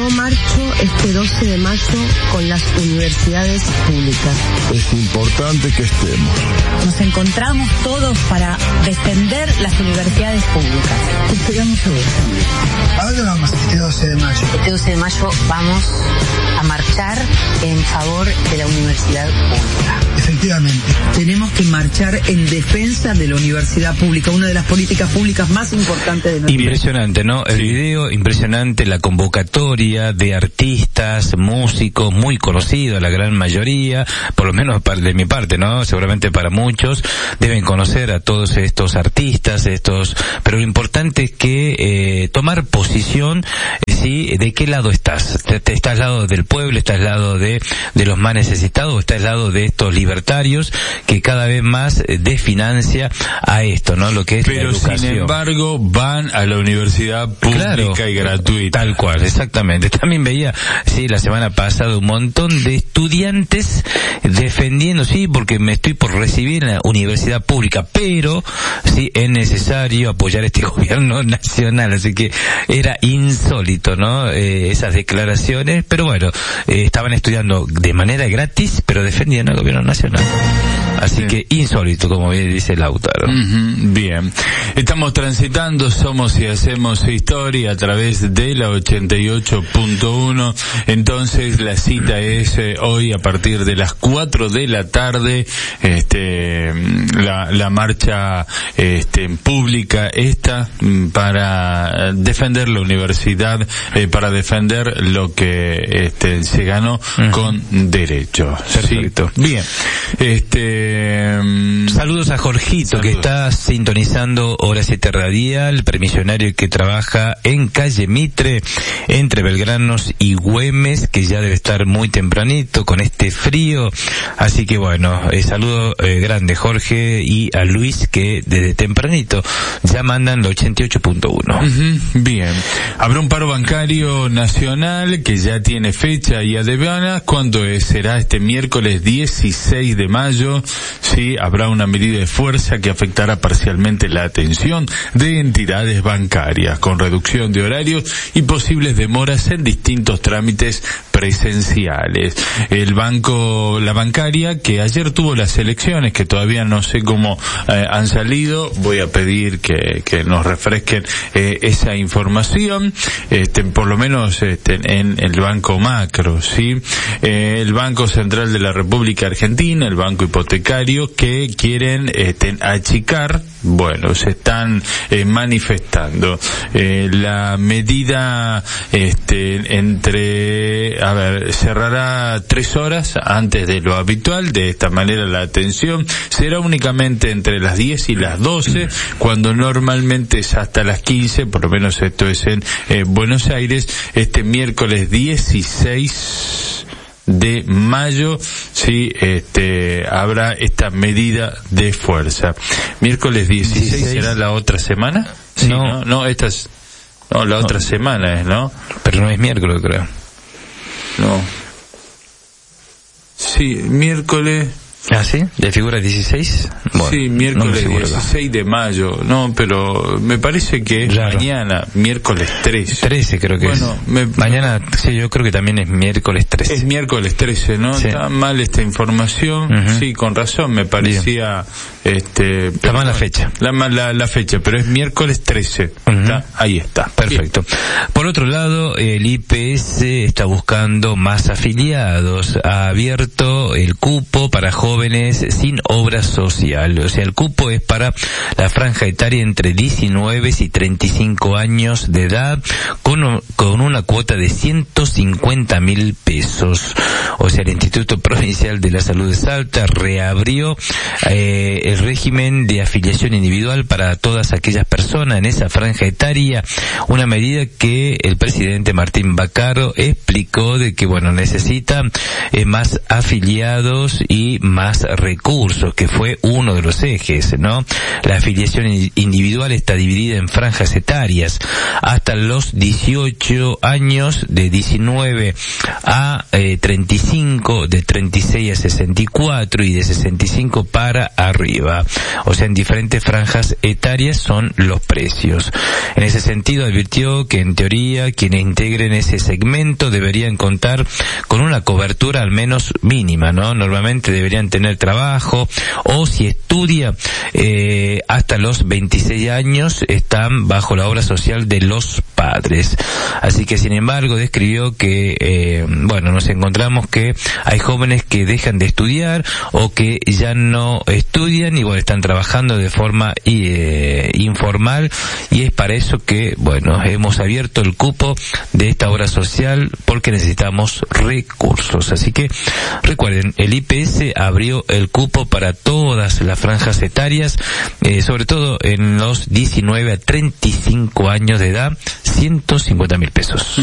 marcho este 12 de mayo con las universidades públicas. Es importante que estemos. Nos encontramos todos para defender las universidades públicas. Esperamos a vos. ¿A dónde vamos este 12 de mayo? Este 12 de mayo vamos a marchar en favor de la universidad pública. Efectivamente. Tenemos que marchar en defensa de la universidad pública, una de las políticas públicas más importantes de nuestro país. Impresionante, ¿no? El video, impresionante, la convocatoria de artistas, músicos, muy conocidos, la gran mayoría, por lo menos de mi parte, ¿no? Seguramente para muchos deben conocer a todos estos artistas, pero lo importante es que tomar posición, ¿sí? ¿De qué lado estás? ¿Estás al lado del pueblo? ¿Estás al lado de los más necesitados? ¿O estás al lado de estos libertarios que cada vez más desfinancia a esto, ¿no? Lo que es la educación. Sin embargo, van a la universidad pública y gratuita. Tal cual, exactamente. También veía, sí, la semana pasada un montón de estudiantes defendiendo, sí, porque me estoy por recibir en la universidad pública, pero sí es necesario apoyar este gobierno nacional, así que era insólito, ¿no? Esas declaraciones, pero bueno, estaban estudiando de manera gratis, pero defendiendo al gobierno nacional. Así que insólito, como bien dice Lautaro. Bien. Estamos transitando Somos y Hacemos Historia a través de la 88.1. Entonces la cita es hoy a partir de las 4 de la tarde, la marcha pública para defender la universidad, para defender lo que se ganó con derecho. Perfecto. ¿Sí? Bien. Saludos a Jorgito, que está sintonizando Hora 7 Radial, permisionario que trabaja en calle Mitre, entre Belgranos y Güemes, que ya debe estar muy tempranito con este frío. Así que bueno, saludo grande Jorge, y a Luis, que desde tempranito ya mandan la 88.1. Bien. Habrá un paro bancario nacional que ya tiene fecha y además, ¿cuándo será? Este miércoles 16 de mayo. Sí, habrá una medida de fuerza que afectará parcialmente la atención de entidades bancarias, con reducción de horarios y posibles demoras en distintos trámites presenciales. La bancaria, que ayer tuvo las elecciones, que todavía no sé cómo han salido, voy a pedir que nos refresquen esa información, por lo menos en el Banco Macro, ¿sí? El Banco Central de la República Argentina, el Banco Hipotecario, que quieren achicar, bueno, se están manifestando. La medida cerrará 3 horas antes de lo habitual. De esta manera la atención será únicamente entre las 10 y las 12, cuando normalmente es hasta las 15, por lo menos esto es en Buenos Aires. Este miércoles 16 de mayo, sí, habrá esta medida de fuerza. Miércoles 16 será la otra semana. Sí, no, esta es, la otra semana es, ¿no? Pero no es miércoles, creo. No. Sí, miércoles. ¿Ah, sí? ¿De figura 16? Bueno, sí, miércoles 16 de mayo. No, pero me parece que es mañana, miércoles 13. 13 creo que es. Mañana, sí, yo creo que también es miércoles 13. Es miércoles 13, ¿no? Sí. Está mal esta información. Sí, con razón, me parecía... Está mal la fecha. La fecha, pero es miércoles 13. Ahí está. Perfecto. Bien. Por otro lado, el IPS está buscando más afiliados. Ha abierto el cupo para jóvenes sin obra social. O sea, el cupo es para la franja etaria entre 19 y 35 años de edad, con una cuota de 150.000 pesos. O sea, el Instituto Provincial de la Salud de Salta reabrió el régimen de afiliación individual para todas aquellas personas en esa franja etaria, una medida que el presidente Martín Baccaro explicó de que, bueno, necesita más afiliados y más recursos, que fue uno de los ejes, ¿no? La afiliación individual está dividida en franjas etarias hasta los 18 años, de 19 a 35, de 36 a 64 y de 65 para arriba. IVA. O sea, en diferentes franjas etarias son los precios. En ese sentido, advirtió que en teoría quienes integren ese segmento deberían contar con una cobertura al menos mínima, ¿no? Normalmente deberían tener trabajo, o si estudia hasta los 26 años están bajo la obra social de los padres. Así que, sin embargo, describió que nos encontramos que hay jóvenes que dejan de estudiar o que ya no estudian y están trabajando de forma informal, y es para eso que hemos abierto el cupo de esta obra social, porque necesitamos recursos. Así que recuerden, el IPS abrió el cupo para todas las franjas etarias, sobre todo en los 19 a 35 años de edad, 150.000 pesos.